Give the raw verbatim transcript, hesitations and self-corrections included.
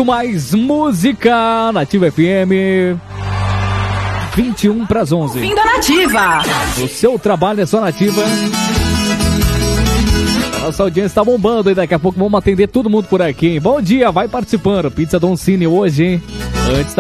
muito mais música. Nativa F M. vinte e um para as onze. Fim da Nativa. O seu trabalho é só Nativa. A nossa audiência tá bombando e daqui a pouco vamos atender todo mundo por aqui, hein? Bom dia, vai participando. Pizza Don Cine hoje, hein? Antes